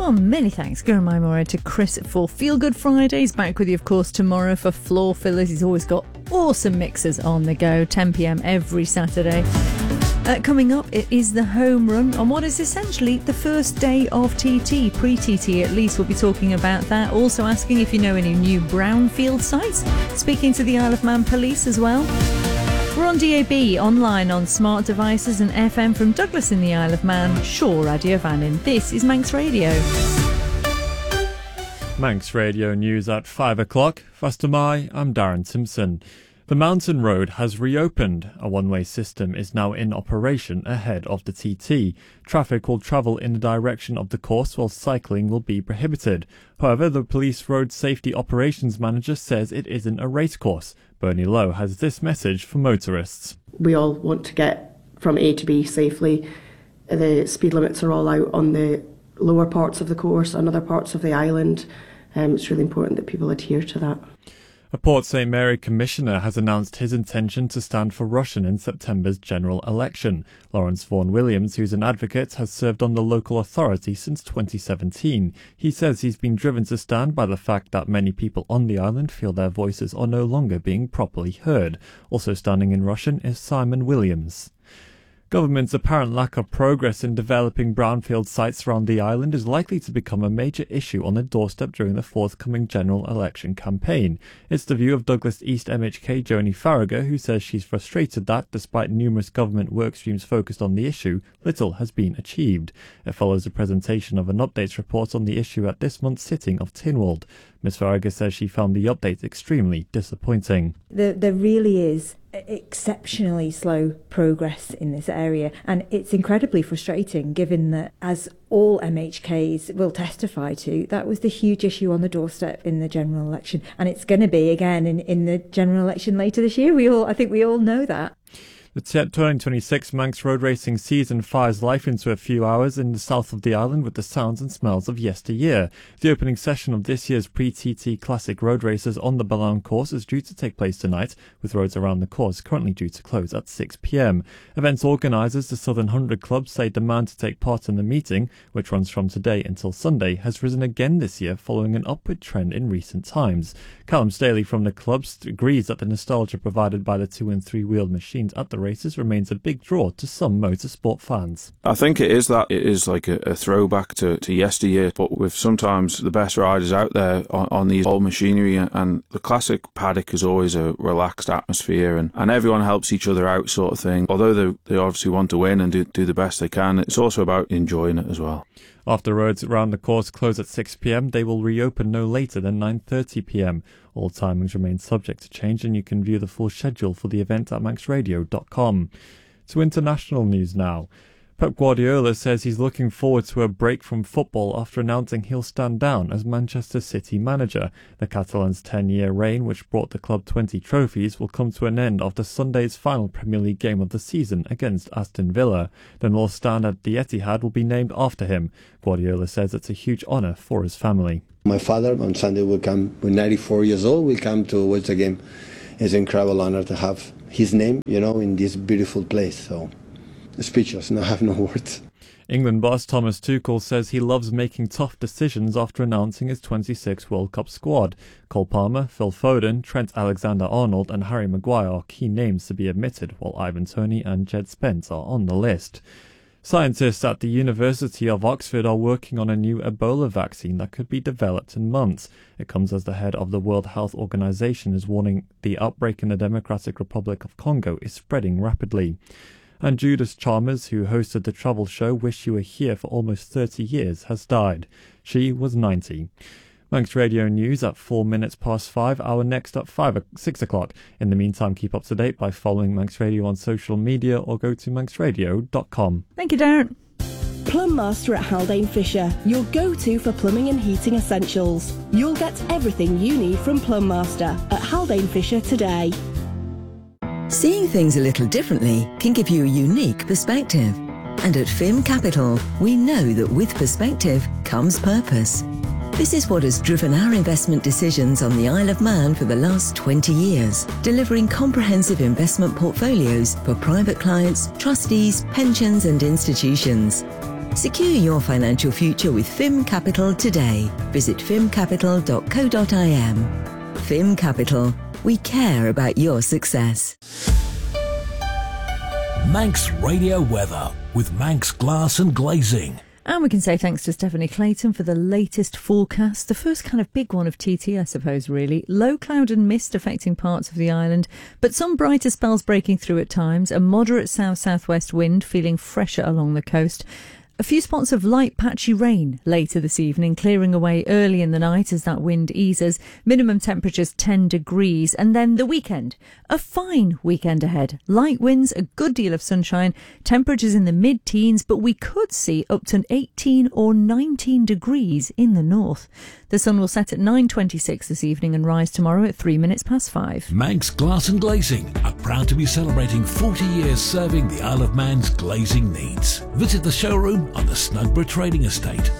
Many thanks, Gurumai Mora, to Chris for Feel Good Fridays. Back with you, of course, tomorrow for Floor Fillers. He's always got awesome mixes on the go, 10 p.m. every Saturday. Coming up, it is the home run on what is essentially the first day of TT, pre-TT at least. We'll be talking about that. Also asking if you know any new brownfield sites. Speaking to the Isle of Man Police as well. We're on DAB, online on smart devices and FM from Douglas in the Isle of Man, Shaw Radio Vannin. This is Manx Radio. Manx Radio News at 5 o'clock. First of May, I'm Darren Simpson. The Mountain Road has reopened. A one-way system is now in operation ahead of the TT. Traffic will travel in the direction of the course while cycling will be prohibited. However, the Police Road Safety Operations Manager says it isn't a racecourse. Bernie Lowe has this message for motorists. We all want to get from A to B safely. The speed limits are all out on the lower parts of the course and other parts of the island. It's really important that people adhere to that. A Port St Mary commissioner has announced his intention to stand for Rushen in September's general election. Lawrence Vaughan Williams, who's an advocate, has served on the local authority since 2017. He says he's been driven to stand by the fact that many people on the island feel their voices are no longer being properly heard. Also standing in Rushen is Simon Williams. Government's apparent lack of progress in developing brownfield sites around the island is likely to become a major issue on the doorstep during the forthcoming general election campaign. It's the view of Douglas East MHK Joni Farragher, who says she's frustrated that, despite numerous government work streams focused on the issue, little has been achieved. It follows a presentation of an updates report on the issue at this month's sitting of Tynwald. Ms Farragher says she found the update extremely disappointing. There really is exceptionally slow progress in this area, and it's incredibly frustrating given that, as all MHKs will testify to, that was the huge issue on the doorstep in the general election, and it's going to be again in the general election later this year. I think we all know that. The 2026 Manx Road Racing season fires life into a few hours in the south of the island with the sounds and smells of yesteryear. The opening session of this year's pre-TT Classic Road Races on the Ballown course is due to take place tonight, with roads around the course currently due to close at 6 p.m. Events organisers, the Southern 100 Club, say demand to take part in the meeting, which runs from today until Sunday, has risen again this year following an upward trend in recent times. Callum Staley from the clubs agrees that the nostalgia provided by the 2- and 3-wheeled machines at the races remains a big draw to some motorsport fans. I think it is like a throwback to yesteryear, but with sometimes the best riders out there on these old machinery, and the classic paddock is always a relaxed atmosphere and everyone helps each other out sort of thing. Although they obviously want to win and do the best they can, it's also about enjoying it as well. After roads around the course close at 6 p.m, they will reopen no later than 9:30 p.m. All timings remain subject to change, and you can view the full schedule for the event at manxradio.com. To international news now. Pep Guardiola says he's looking forward to a break from football after announcing he'll stand down as Manchester City manager. The Catalans' 10-year reign, which brought the club 20 trophies, will come to an end after Sunday's final Premier League game of the season against Aston Villa. The North Stand at the Etihad will be named after him. Guardiola says it's a huge honour for his family. My father on Sunday will come, when 94 years old, will come to watch the game. It's an incredible honour to have his name, in this beautiful place. So, speechless, I have no words. England boss Thomas Tuchel says he loves making tough decisions after announcing his 26 World Cup squad. Cole Palmer, Phil Foden, Trent Alexander-Arnold and Harry Maguire are key names to be admitted, while Ivan Toney and Jed Spence are on the list. Scientists at the University of Oxford are working on a new Ebola vaccine that could be developed in months. It comes as the head of the World Health Organization is warning the outbreak in the Democratic Republic of Congo is spreading rapidly. And Judith Chalmers, who hosted the travel show Wish You Were Here for almost 30 years, has died. She was 90. Manx Radio News at 4 minutes past 5, our next at 6 o'clock. In the meantime, keep up to date by following Manx Radio on social media or go to manxradio.com. Thank you, Darren. Plum Master at Haldane Fisher, your go-to for plumbing and heating essentials. You'll get everything you need from Plum Master at Haldane Fisher today. Seeing things a little differently can give you a unique perspective. And at FIM Capital, we know that with perspective comes purpose. This is what has driven our investment decisions on the Isle of Man for the last 20 years, delivering comprehensive investment portfolios for private clients, trustees, pensions and institutions. Secure your financial future with FIM Capital today. Visit fimcapital.co.im. FIM Capital. We care about your success. Manx Radio Weather with Manx Glass and Glazing. And we can say thanks to Stephanie Clayton for the latest forecast. The first kind of big one of TT, I suppose, really. Low cloud and mist affecting parts of the island, but some brighter spells breaking through at times. A moderate south-southwest wind feeling fresher along the coast. A few spots of light patchy rain later this evening, clearing away early in the night as that wind eases. Minimum temperatures 10 degrees. And then the weekend. A fine weekend ahead. Light winds, a good deal of sunshine, temperatures in the mid-teens, but we could see up to 18 or 19 degrees in the north. The sun will set at 9:26 this evening and rise tomorrow at 5:03. Manx Glass and Glazing are proud to be celebrating 40 years serving the Isle of Man's glazing needs. Visit the showroom on the Snugborough Trading Estate.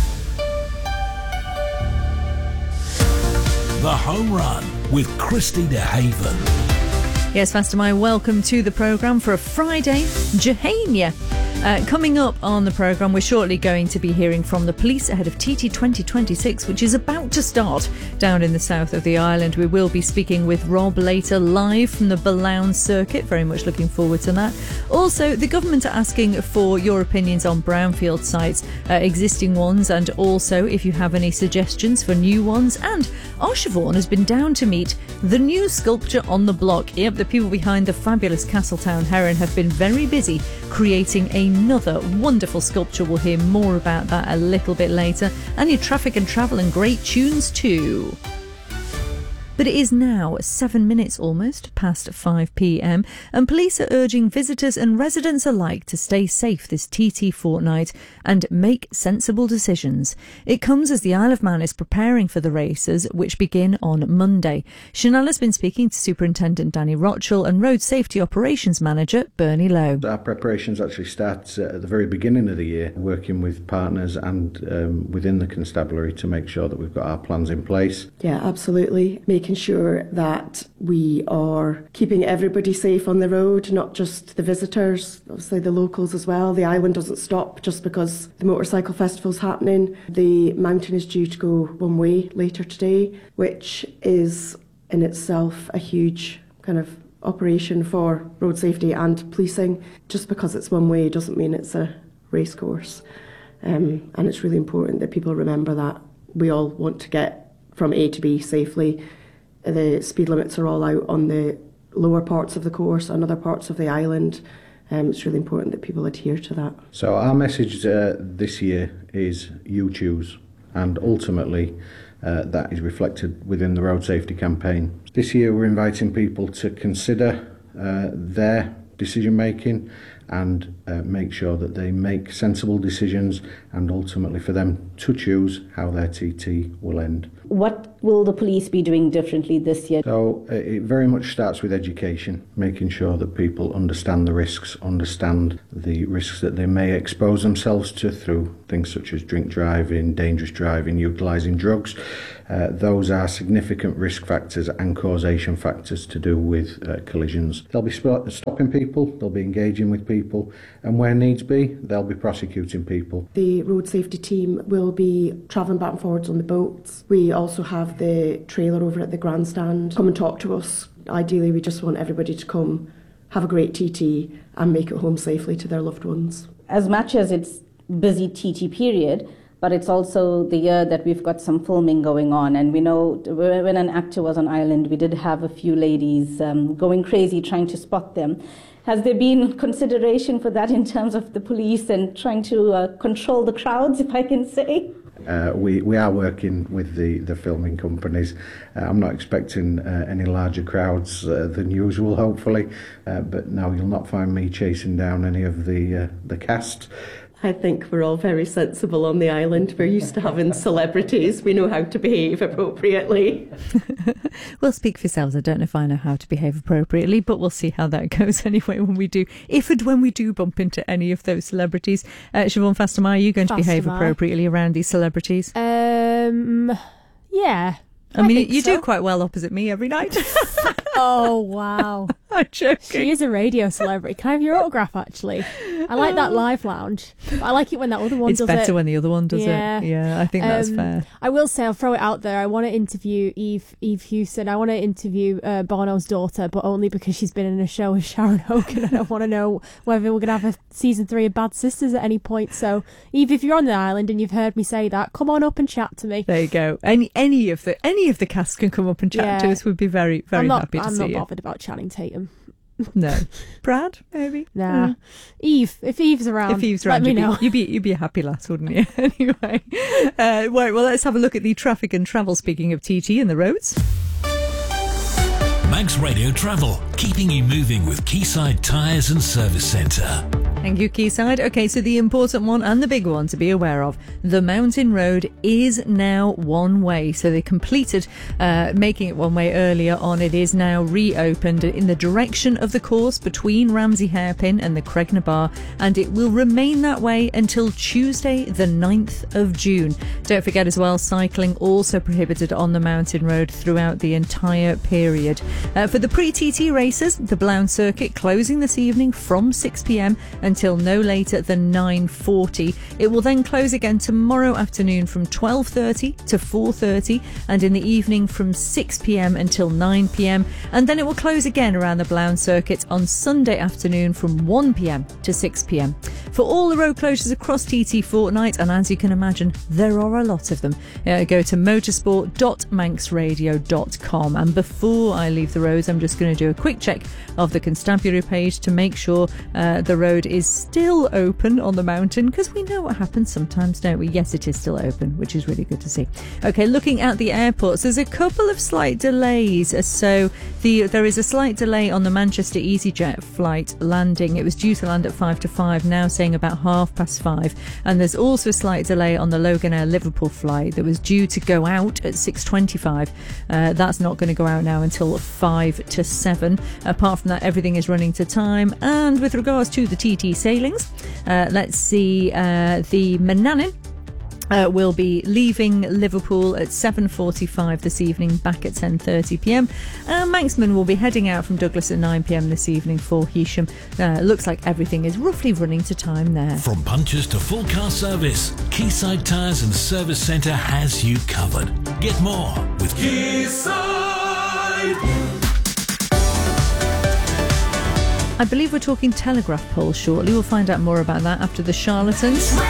The Home Run with Christy DeHaven. Yes, Fastermai, welcome to the programme for a Friday. Jehania. Coming up on the programme, we're shortly going to be hearing from the police ahead of TT 2026, which is about to start down in the south of the island. We will be speaking with Rob later, live from the Balown circuit. Very much looking forward to that. Also, the government are asking for your opinions on brownfield sites, existing ones, and also if you have any suggestions for new ones. And Siobhan has been down to meet the new sculpture on the block. Yep, the people behind the fabulous Castletown Heron have been very busy creating another wonderful sculpture. We'll hear more about that a little bit later. And your traffic and travel and great tunes too. But it is now 7 minutes almost past 5 p.m. and police are urging visitors and residents alike to stay safe this TT fortnight and make sensible decisions. It comes as the Isle of Man is preparing for the races, which begin on Monday. Chanel has been speaking to Superintendent Danny Rochell and Road Safety Operations Manager Bernie Lowe. Our preparations actually start at the very beginning of the year, working with partners and within the constabulary to make sure that we've got our plans in place. Yeah, absolutely. Making sure that we are keeping everybody safe on the road, not just the visitors, obviously the locals as well. The island doesn't stop just because the motorcycle festival's happening. The mountain is due to go one way later today, which is in itself a huge kind of operation for road safety and policing. Just because it's one way doesn't mean it's a race course. And it's really important that people remember that we all want to get from A to B safely. The speed limits are all out on the lower parts of the course and other parts of the island. It's really important that people adhere to that. So our message this year is you choose, and ultimately that is reflected within the road safety campaign. This year we're inviting people to consider their decision making and make sure that they make sensible decisions, and ultimately for them to choose how their TT will end. What will the police be doing differently this year? So it very much starts with education, making sure that people understand the risks that they may expose themselves to through things such as drink driving, dangerous driving, utilising drugs. Those are significant risk factors and causation factors to do with collisions. They'll be stopping people, they'll be engaging with people, and where needs be, they'll be prosecuting people. The road safety team will be travelling back and forwards on the boats. We also have the trailer over at the grandstand. Come and talk to us. Ideally, we just want everybody to come, have a great TT and make it home safely to their loved ones. As much as it's busy TT period, but it's also the year that we've got some filming going on. And we know when an actor was on island, we did have a few ladies going crazy trying to spot them. Has there been consideration for that in terms of the police and trying to control the crowds, if I can say? We are working with the filming companies. I'm not expecting any larger crowds than usual, hopefully. But no, you'll not find me chasing down any of the cast. I think we're all very sensible on the island. We're used to having celebrities. We know how to behave appropriately. Well, speak for yourselves. I don't know if I know how to behave appropriately, but we'll see how that goes anyway when we do, if and when we do bump into any of those celebrities. Siobhan Fastermai, are you going to behave appropriately around these celebrities? Yeah. I mean, you do quite well opposite me every night. Oh, wow. I'm joking. She is a radio celebrity. Can I have your autograph, actually? I like that live lounge. But I like it when that other one does it. It's better when the other one does it. Yeah, I think that's fair. I will say, I'll throw it out there, I want to interview Eve Hewson. I want to interview Bono's daughter, but only because she's been in a show with Sharon Hogan, and I want to know whether we're going to have a season 3 of Bad Sisters at any point. So, Eve, if you're on the island and you've heard me say that, come on up and chat to me. There you go. Any of the cast can come up and chat to us. We'd be very, very happy to see you. I'm not bothered about Channing Tatum. No. Brad, maybe? Nah. Eve. If Eve's around, let me know. You'd be a happy lass, wouldn't you? Anyway. Right, well, let's have a look at the traffic and travel, speaking of TT and the roads. Manx Radio Travel, keeping you moving with Quayside Tyres and Service Centre. Thank you, Quayside. Okay, so the important one and the big one to be aware of, the Mountain Road is now one way. So they completed making it one way earlier on. It is now reopened in the direction of the course between Ramsey Hairpin and the Cregna Bar, and it will remain that way until Tuesday the 9th of June. Don't forget as well, cycling also prohibited on the Mountain Road throughout the entire period. For the pre-TT races, the Blount Circuit closing this evening from 6 p.m. until no later than 9:40. It will then close again tomorrow afternoon from 12:30 to 4:30, and in the evening from 6 p.m. until 9 p.m. And then it will close again around the Blount Circuit on Sunday afternoon from 1 p.m. to 6 p.m. For all the road closures across TT fortnight, and as you can imagine, there are a lot of them, go to motorsport.manxradio.com. And before I leave the roads, I'm just going to do a quick check of the constabulary page to make sure the road is still open on the mountain, because we know what happens sometimes, don't we? Yes, it is still open, which is really good to see. Okay, looking at the airports, there's a couple of slight delays. So there is a slight delay on the Manchester EasyJet flight landing. It was due to land at 5 to 5, now saying about 5:30. And there's also a slight delay on the Loganair Liverpool flight that was due to go out at 6:25. That's not going to go out now until 5 to 7. Apart from that, everything is running to time. And with regards to the TT sailings, let's see, the Manannan will be leaving Liverpool at 7:45 this evening, back at 10:30 p.m. Manxman will be heading out from Douglas at 9 p.m. this evening for Heysham. Looks like everything is roughly running to time there. From punches to full car service, Quayside Tyres and Service Centre has you covered. Get more with Quayside. I believe we're talking Telegraph polls shortly. We'll find out more about that after the Charlatans.